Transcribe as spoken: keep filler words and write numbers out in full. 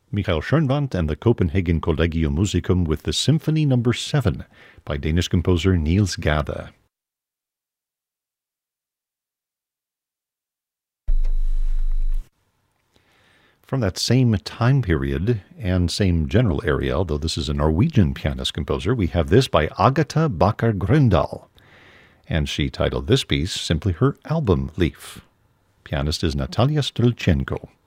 Michael Schoenwandt and the Copenhagen Collegium Musicum with the Symphony Number seven by Danish composer Niels Gade. From that same time period and same general area, although this is a Norwegian pianist-composer, we have this by Agatha Bakker Grøndahl. And she titled this piece simply her Album Leaf. Pianist is Natalia Strelchenko.